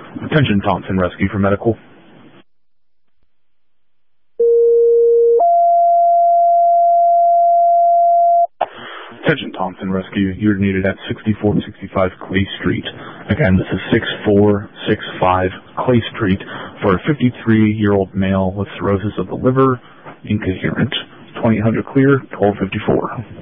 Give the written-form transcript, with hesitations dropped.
Attention, Thompson Rescue for medical. Attention, Thompson Rescue. You're needed at 6465 Clay Street. Again, this is 6465 Clay Street for a 53-year-old male with cirrhosis of the liver, incoherent. 2800 clear, 1254.